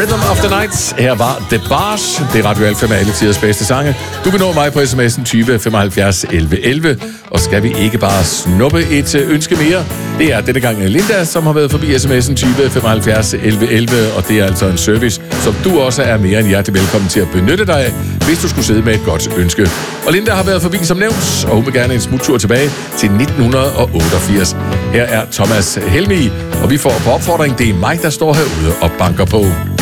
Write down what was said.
Rhythm of the Night. Her var The Bars. Det er Radio Alfa med alle tiders bedste sange. Du kan nå mig på sms'en 20 75 11 11. Og skal vi ikke bare snuppe et ønske mere? Det er denne gang Linda, som har været forbi sms'en 20 75 11 11. Og det er altså en service, som du også er mere end hjertelig velkommen til at benytte dig af, hvis du skulle sidde med et godt ønske. Og Linda har været forbi som nævnt, og hun vil gerne en smuttur tilbage til 1988. Her er Thomas Helmig, og vi får på opfordring, det er mig, der står herude og banker på.